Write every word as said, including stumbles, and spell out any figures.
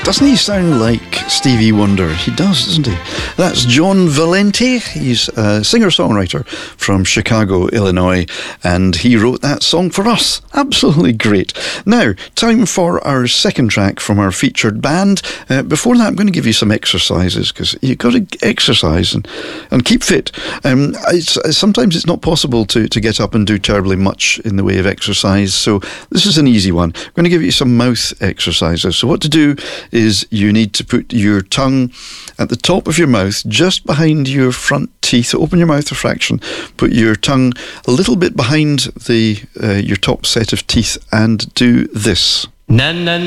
Doesn't he sound like Stevie Wonder? He does, doesn't he? That's John Valenti. He's a singer-songwriter from Chicago, Illinois, and he wrote that song for us. Absolutely great. Now, time for our second track from our featured band. Uh, before that, I'm going to give you some exercises, because you've got to exercise and, and keep fit. Um, it's, sometimes it's not possible to, to get up and do terribly much in the way of exercise, so this is an easy one. I'm going to give you some mouth exercises. So what to do is you need to put your tongue at the top of your mouth, just behind your front teeth. Open your mouth a fraction, put your tongue a little bit behind the uh, your top set of teeth, and do this.